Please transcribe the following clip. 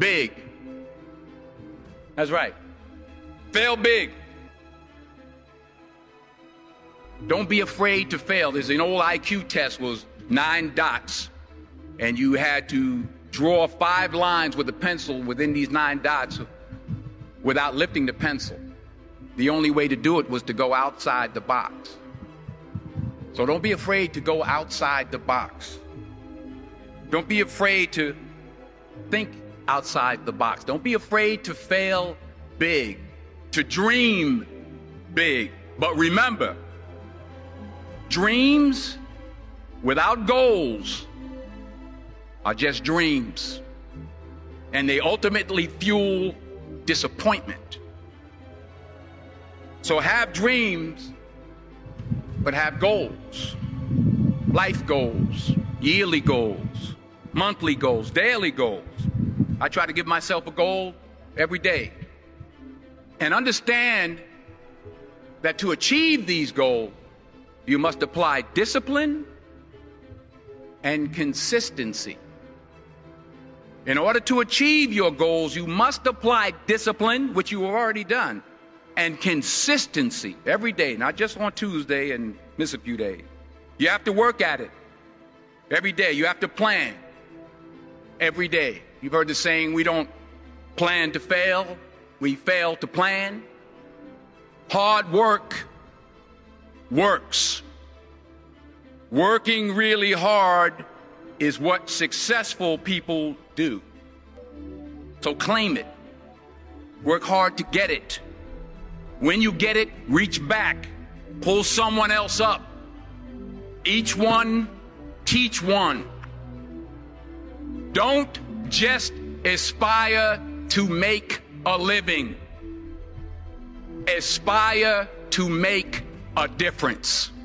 big. That's right. Fail big. Don't be afraid to fail. There's an old IQ test, was 9 dots, and you had to draw 5 lines with a pencil within these 9 dots without lifting the pencil. The only way to do it was to go outside the box. So don't be afraid to go outside the box. Don't be afraid to think outside the box. Don't be afraid to fail big, to dream big. But remember, dreams without goals are just dreams, and they ultimately fuel disappointment. So have dreams, but have goals. Life goals, yearly goals, monthly goals, daily goals. I try to give myself a goal every day. And understand that to achieve these goals, you must apply discipline and consistency. In order to achieve your goals, you must apply discipline, which you have already done, and consistency every day, not just on Tuesday and miss a few days. You have to work at it every day. You have to plan every day. You've heard the saying, we don't plan to fail, we fail to plan. Hard work works. Working really hard is what successful people do. So claim it. Work hard to get it. When you get it, reach back. Pull someone else up. Each one, teach one. Don't just aspire to make a living. Aspire to make a difference.